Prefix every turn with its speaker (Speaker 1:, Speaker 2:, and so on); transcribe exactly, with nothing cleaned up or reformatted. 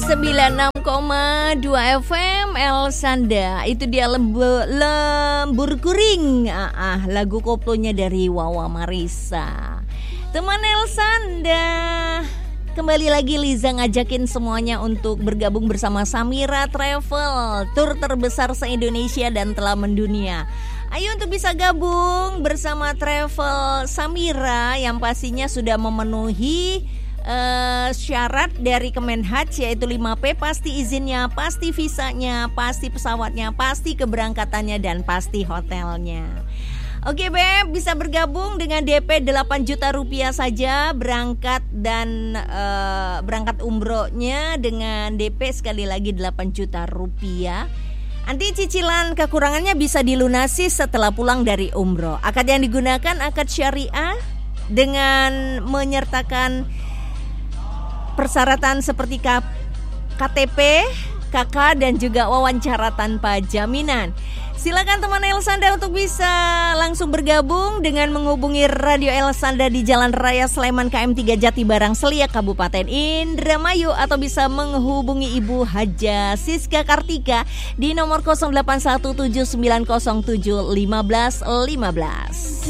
Speaker 1: sembilan puluh enam koma dua F M Elsanda. Itu dia lembu, Lembur Kuring. ah, ah, Lagu koplonya dari Wawa Marisa. Teman Elsanda, kembali lagi Liza ngajakin semuanya untuk bergabung bersama Samira Travel, tur terbesar se-Indonesia dan telah mendunia. Ayo untuk bisa gabung bersama Travel Samira yang pastinya sudah memenuhi Uh, syarat dari Kemenhaj, yaitu lima P, pasti izinnya, pasti visanya, pasti pesawatnya, pasti keberangkatannya, dan pasti hotelnya. Oke Beb, bisa bergabung dengan D P delapan juta rupiah saja berangkat dan uh, berangkat umrohnya dengan D P sekali lagi delapan juta rupiah. Nanti cicilan kekurangannya bisa dilunasi setelah pulang dari umroh. Akad yang digunakan akad syariah dengan menyertakan persyaratan seperti K T P, K K, dan juga wawancara tanpa jaminan. Silakan teman Elsanda untuk bisa langsung bergabung dengan menghubungi Radio Elsanda di Jalan Raya Sleman K M tiga Jatibarang Seliak Kabupaten Indramayu, atau bisa menghubungi Ibu Haja Siska Kartika di nomor nol delapan satu tujuh sembilan nol tujuh lima satu lima.